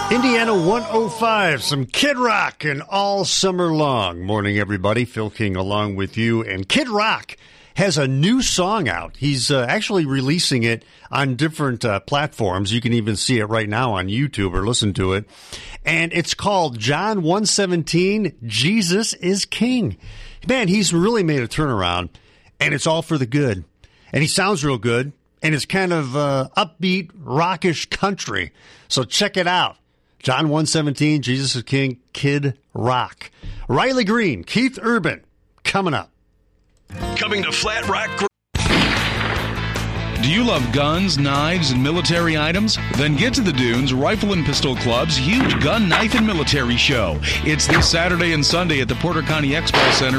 Indiana 105, some Kid Rock and all summer long. Morning, everybody. Phil King along with you. And Kid Rock has a new song out. He's actually releasing it on different platforms. You can even see it right now on YouTube or listen to it. And it's called John 1:17, Jesus is King. Man, he's really made a turnaround, and it's all for the good. And he sounds real good, and it's kind of upbeat, rockish country. So check it out. John 1:17, Jesus is King, Kid Rock. Riley Green, Keith Urban, coming up. Coming to Flat Rock. Do you love guns, knives, and military items? Then get to the Dunes Rifle and Pistol Club's huge gun, knife, and military show. It's this Saturday and Sunday at the Porter County Expo Center.